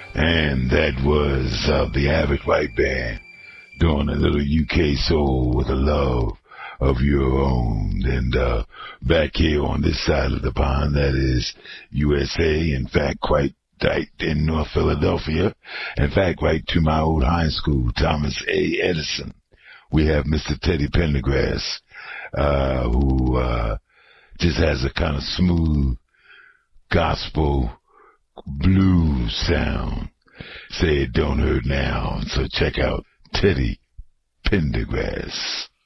And that was the Average White Band doing a little UK soul with a love of your own. And back here on this side of the pond, that is USA, in fact, quite right in North Philadelphia. In fact, right to my old high school, Thomas A. Edison, we have Mr. Teddy Pendergrass, who just has a kind of smooth gospel blues sound. Say it don't hurt now. So check out Teddy Pendergrass.